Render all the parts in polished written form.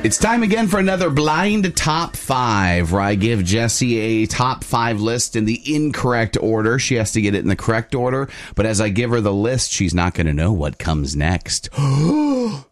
It's time again for another blind top 5, where I give Jessie a top 5 list in the incorrect order. She has to get it in the correct order, but as I give her the list, she's not going to know what comes next. Wow.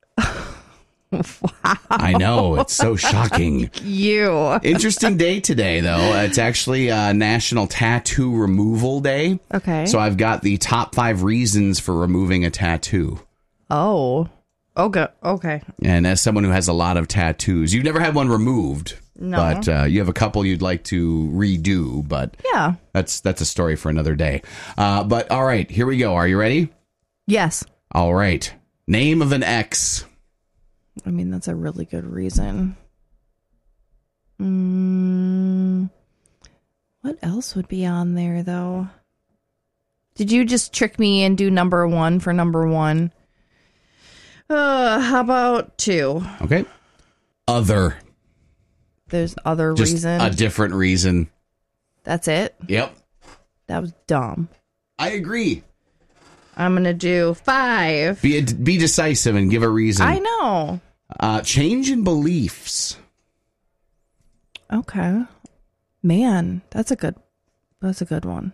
I know, it's so shocking. Interesting day today, though. It's actually National Tattoo Removal Day. Okay. So I've got the top 5 reasons for removing a tattoo. Oh. Okay. And as someone who has a lot of tattoos, you've never had one removed. No. But you have a couple you'd like to redo, but yeah, that's a story for another day. But all right, here we go. Are you ready? Yes. All right. Name of an ex. I mean, that's a really good reason. What else would be on there, though? Did you just trick me and do number 1 for number 1? How about 2? Okay. Other. There's other Just reasons. a different reason. That's it? Yep. That was dumb. I agree. I'm going to do 5. Be decisive and give a reason. I know. Change in beliefs. Okay. Man, that's a good one.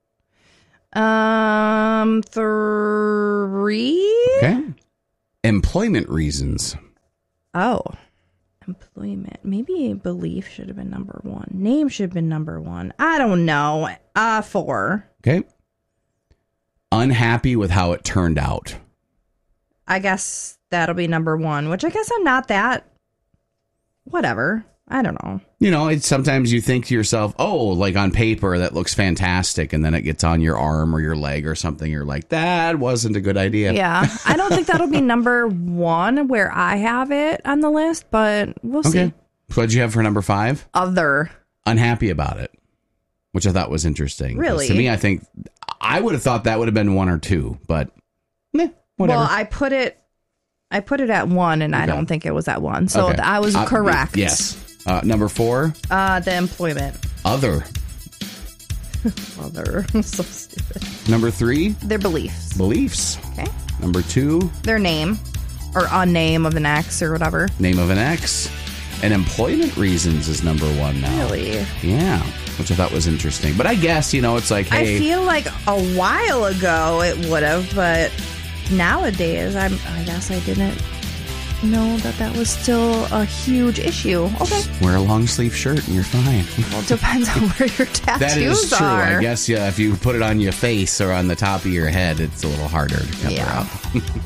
3. Okay. Employment reasons. Oh. Employment. Maybe belief should have been number 1. Name should have been number 1. I don't know. 4. Okay. Unhappy with how it turned out. I guess that'll be number 1, which I guess I'm not that. Whatever. I don't know. You know, it's sometimes you think to yourself, oh, like on paper, that looks fantastic. And then it gets on your arm or your leg or something. You're like, that wasn't a good idea. Yeah. I don't think that'll be number 1 where I have it on the list, but we'll see. So what'd you have for number 5? Other. Unhappy about it, which I thought was interesting. Really? To me, I think I would have thought that would have been 1 or 2, but whatever. Well, I put it at 1, and I don't think it was at 1. So I was correct. Yes. Number 4? The employment. Other. Other. So stupid. Number 3? Their beliefs. Beliefs. Okay. Number 2? Their name. Or a name of an ex or whatever. Name of an ex. And employment reasons is number 1 now. Really? Yeah. Which I thought was interesting. But I guess, it's like, hey. I feel like a while ago it would have, but nowadays I guess I didn't know that was still a huge issue. Okay. Wear a long sleeve shirt and you're fine. Well, it depends on where your tattoos are. That is true. I guess, if you put it on your face or on the top of your head, it's a little harder to cover up.